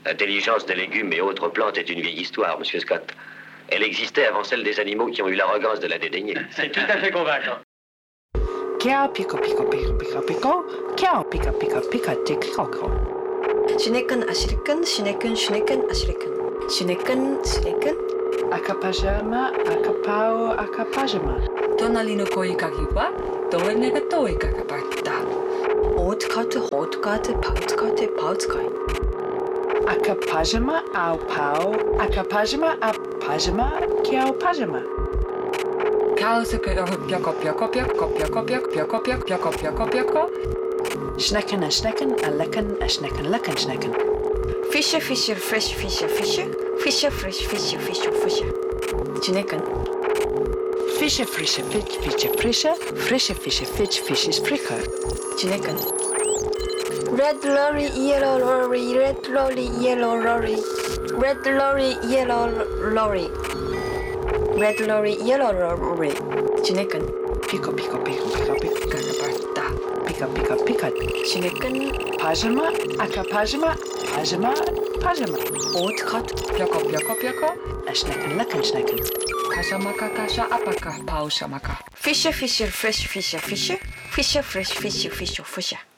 L'intelligence des légumes et autres plantes est une vieille histoire, monsieur Scott. Elle existait avant celle des animaux qui ont eu l'arrogance de la dédaigner. C'est tout à fait convaincant. Kia pika pika pika pika pika, kia pika pika pika tikoko. Shineken ashiriken, shineken shineken ashiriken. Shineken shineken. Akapajama, akapao, akapajama. Tonali no koikaki wa toene ga toikaka parta. Houtkate, houtkate, poutkate, poutkate. Akapajama, au pao, akapajama, apajama, kiao pajama. Kausuke pioko pioko pioko pioko pioko pioko pioko pioko pioko pioko. Schnecken, a schnecken, a lecken, a schnecken, lecken, schnecken. Fisher, fisher, fresh, fisher, fisher. Fisher, fresh, fisher, fisher, fisher. Shineken. Fische, frische, fisch, fische, frische, frische, fische, fisch, fisches, fricker. Shineken. Red lorry, yellow lorry, red lorry, yellow lorry. Red lorry, yellow lorry. Red lorry, yellow lorry. Shineken. Pico, pico, pico, pico, pico, kakaparta. Pica, pica, pica. Shineken. Pajama, akapajama, pajama, pajama. Houtkate. Pioko pioko pioko. A schnecken, lecken, schnecken. Kashamaka kasha apaka paushamaka. Fisher, fisher, fresh, fisher, fisher. Fisher, fresh, fisher, fisher, fisher.